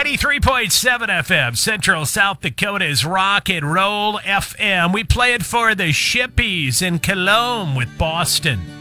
93.7 FM, Central South Dakota's Rock and Roll FM. We play it for the Shippies in Cologne with Boston.